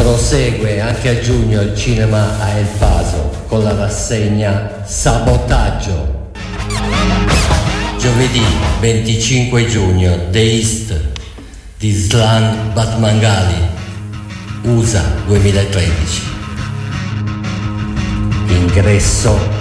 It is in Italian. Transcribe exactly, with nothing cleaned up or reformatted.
Prosegue anche a giugno il cinema a El Paso con la rassegna Sabotaggio. Giovedì venticinque giugno The East di Slan Batmangali, U S A duemilatredici. Ingresso